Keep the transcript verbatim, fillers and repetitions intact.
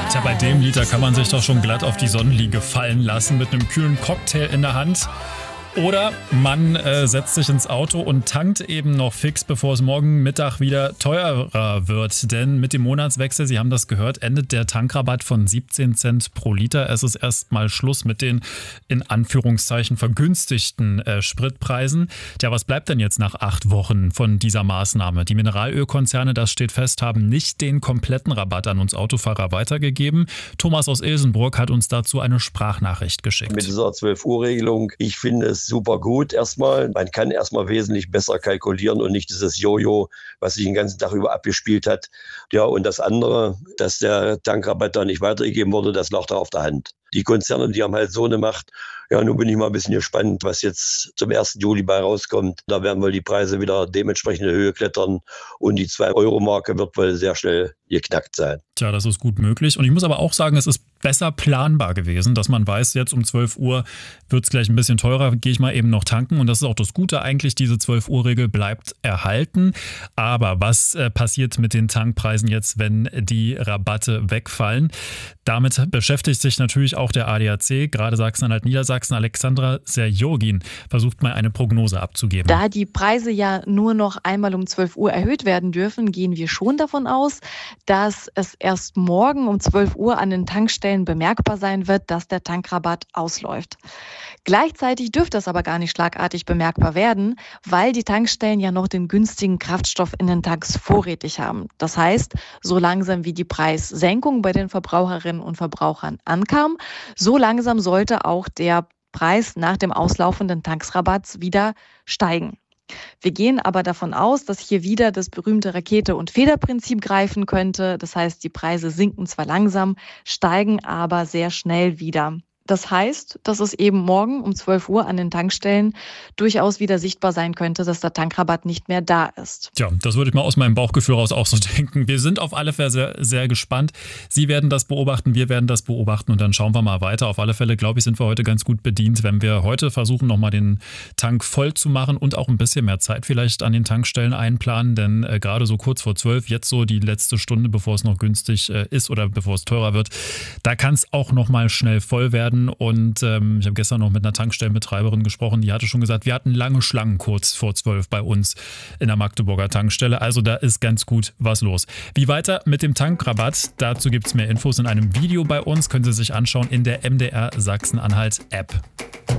Tja, bei dem Lied, da kann man sich doch schon glatt auf die Sonnenliege fallen lassen mit einem kühlen Cocktail in der Hand. Oder man äh, setzt sich ins Auto und tankt eben noch fix, bevor es morgen Mittag wieder teurer wird. Denn mit dem Monatswechsel, Sie haben das gehört, endet der Tankrabatt von siebzehn Cent pro Liter. Es ist erstmal Schluss mit den in Anführungszeichen vergünstigten äh, Spritpreisen. Tja, was bleibt denn jetzt nach acht Wochen von dieser Maßnahme? Die Mineralölkonzerne, das steht fest, haben nicht den kompletten Rabatt an uns Autofahrer weitergegeben. Thomas aus Ilsenburg hat uns dazu eine Sprachnachricht geschickt. Mit dieser zwölf-Uhr-Regelung, ich finde es super gut erstmal. Man kann erstmal wesentlich besser kalkulieren und nicht dieses Jojo, was sich den ganzen Tag über abgespielt hat. Ja, und das andere, dass der Tankrabatt da nicht weitergegeben wurde, das lag da auf der Hand. Die Konzerne, die haben halt so eine Macht. Ja, nun bin ich mal ein bisschen gespannt, was jetzt zum ersten Juli bei rauskommt. Da werden wohl die Preise wieder dementsprechend in die Höhe klettern und die zwei Euro Marke wird wohl sehr schnell geknackt sein. Tja, das ist gut möglich. Und ich muss aber auch sagen, es ist besser planbar gewesen, dass man weiß, jetzt um zwölf Uhr wird es gleich ein bisschen teurer, gehe ich mal eben noch tanken. Und das ist auch das Gute eigentlich, diese zwölf Uhr Regel bleibt erhalten. Aber was äh, passiert mit den Tankpreisen jetzt, wenn die Rabatte wegfallen? Damit beschäftigt sich natürlich auch der A D A C, gerade Sachsen-Anhalt, Niedersachsen. Alexandra Serjogin versucht mal eine Prognose abzugeben. Da die Preise ja nur noch einmal um zwölf Uhr erhöht werden dürfen, gehen wir schon davon aus, dass es erst morgen um zwölf Uhr an den Tankstellen bemerkbar sein wird, dass der Tankrabatt ausläuft. Gleichzeitig dürfte es aber gar nicht schlagartig bemerkbar werden, weil die Tankstellen ja noch den günstigen Kraftstoff in den Tanks vorrätig haben. Das heißt, so langsam wie die Preissenkung bei den Verbraucherinnen und Verbrauchern ankam, so langsam sollte auch der Preis nach dem auslaufenden Tanksrabatts wieder steigen. Wir gehen aber davon aus, dass hier wieder das berühmte Rakete- und Federprinzip greifen könnte. Das heißt, die Preise sinken zwar langsam, steigen aber sehr schnell wieder. Das heißt, dass es eben morgen um zwölf Uhr an den Tankstellen durchaus wieder sichtbar sein könnte, dass der Tankrabatt nicht mehr da ist. Tja, das würde ich mal aus meinem Bauchgefühl raus auch so denken. Wir sind auf alle Fälle sehr, sehr gespannt. Sie werden das beobachten, wir werden das beobachten und dann schauen wir mal weiter. Auf alle Fälle, glaube ich, sind wir heute ganz gut bedient, wenn wir heute versuchen, nochmal den Tank voll zu machen und auch ein bisschen mehr Zeit vielleicht an den Tankstellen einplanen, denn äh, gerade so kurz vor zwölf, jetzt so die letzte Stunde, bevor es noch günstig äh, ist oder bevor es teurer wird, da kann es auch nochmal schnell voll werden. Und ähm, ich habe gestern noch mit einer Tankstellenbetreiberin gesprochen, die hatte schon gesagt, wir hatten lange Schlangen kurz vor zwölf bei uns in der Magdeburger Tankstelle. Also da ist ganz gut was los. Wie weiter mit dem Tankrabatt? Dazu gibt es mehr Infos in einem Video bei uns. Können Sie sich anschauen in der M D R Sachsen-Anhalt App.